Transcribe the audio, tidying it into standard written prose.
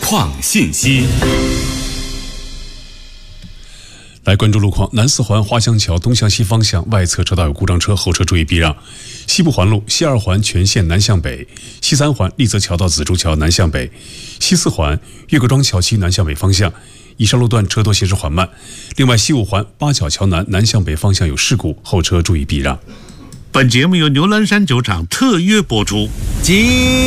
况信息。 来关注路况，南四环花乡桥东向西方向外侧车道有故障车，后车注意避让。西部环路西二环全线南向北，西三环丽泽桥到紫竹桥南向北，西四环岳各庄桥西南向北方向。以上路段车多行驶缓慢。另外，西五环八角桥南南向北方向有事故，后车注意避让。 本节目由牛栏山酒厂特约播出。